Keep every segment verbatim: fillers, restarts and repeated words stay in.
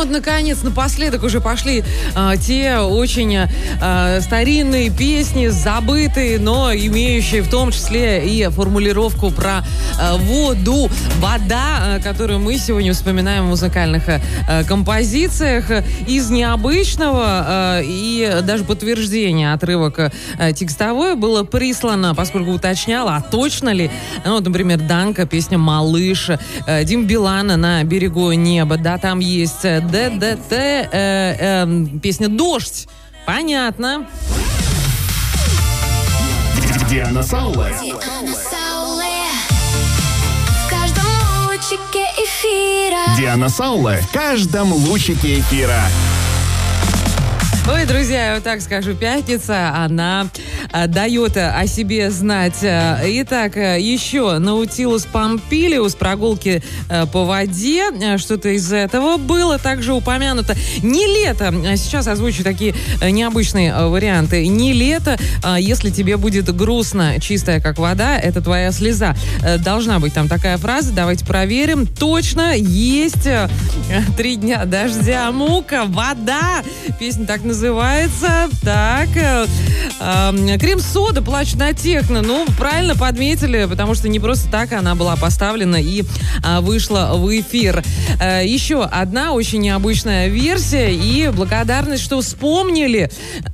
вот, наконец, напоследок уже пошли а, те очень а, старинные песни, забытые, но имеющие в том числе и формулировку про а, воду, вода, а, которую мы сегодня вспоминаем в музыкальных а, композициях. Из необычного а, и даже подтверждение отрывок а, текстовой было прислано, поскольку уточняла, а точно ли, ну, вот, например, Данка, песня «Малыш», а, Дим Билана «На берегу неба», да, там есть ДДТ, э, э, песня «Дождь». Понятно. Диана Сауле. В каждом лучике эфира. Диана Сауле в каждом лучике эфира. Ой, друзья, я вот так скажу, пятница, она а, дает о себе знать. Итак, еще Наутилус Помпилиус, прогулки а, по воде, что-то из этого было также упомянуто. Не лето, сейчас озвучу такие а, необычные а, варианты. Не лето, а, если тебе будет грустно, чистая как вода, это твоя слеза. А, должна быть там такая фраза, давайте проверим. Точно есть а, три дня дождя, мука, вода, песня так называется. Называется так. Э, э, Крем-сода, плачь на техно. Ну, правильно подметили, потому что не просто так она была поставлена и э, вышла в эфир. Э, еще одна очень необычная версия, и благодарность, что вспомнили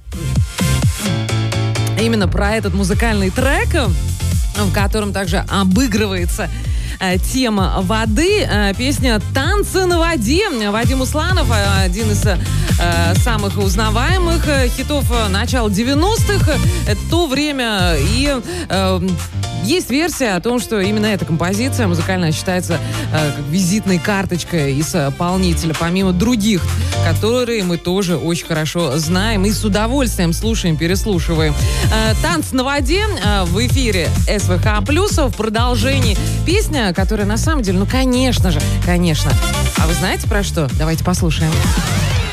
именно про этот музыкальный трек, в котором также обыгрывается тема воды, песня «Танцы на воде». Вадим Усланов, один из э, самых узнаваемых хитов начала девяностых. Это то время, и э, есть версия о том, что именно эта композиция музыкальная считается э, как визитной карточкой исполнителя, помимо других, которые мы тоже очень хорошо знаем и с удовольствием слушаем, переслушиваем. Э, «Танцы на воде» э, в эфире эс вэ ха плюс, в продолжении песня, которая на самом деле, ну, конечно же, конечно. А вы знаете про что? Давайте послушаем.